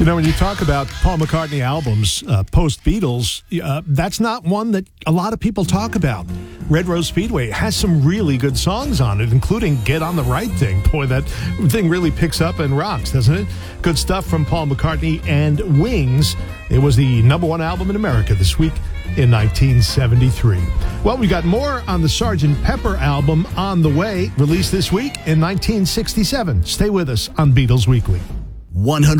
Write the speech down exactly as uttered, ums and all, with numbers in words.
You know, when you talk about Paul McCartney albums, uh, post-Beatles, uh, that's not one that a lot of people talk about. Red Rose Speedway has some really good songs on it, including Get on the Right Thing. Boy, that thing really picks up and rocks, doesn't it? Good stuff from Paul McCartney and Wings. It was the number one album in America this week in nineteen seventy-three. Well, we got more on the Sergeant Pepper album on the way, released this week in nineteen sixty-seven. Stay with us on Beatles Weekly. one hundred